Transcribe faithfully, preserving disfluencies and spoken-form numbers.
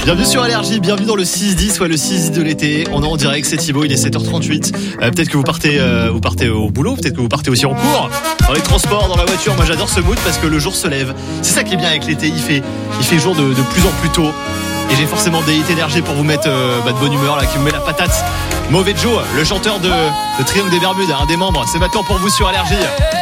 Bienvenue sur Allergie, bienvenue dans le six dix, soit le six dix de l'été. On est en direct, c'est Thibaut, il est sept heures trente-huit. Euh, peut-être que vous partez, euh, vous partez au boulot, peut-être que vous partez aussi en cours, dans les transports, dans la voiture. Moi j'adore ce mood parce que le jour se lève. C'est ça qui est bien avec l'été, il fait, il fait jour de, de plus en plus tôt. Et j'ai forcément des hits énergie pour vous mettre euh, bah, de bonne humeur, là, qui me met la patate. Mauvais Joe, le chanteur de, de Triangle des Bermudes, un des membres, c'est maintenant pour vous sur Allergie.